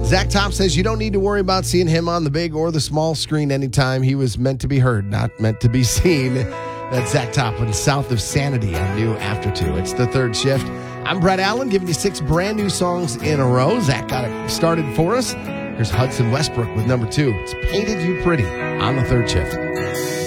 Zach Top says you don't need to worry about seeing him on the big or the small screen anytime. He was meant to be heard, not meant to be seen. That's Zach Toplin, South of Sanity on New After 2. It's the third shift. I'm Brett Allen, giving you 6 brand new songs in a row. Zach got it started for us. Here's Hudson Westbrook with number 2. It's Painted You Pretty on the third shift.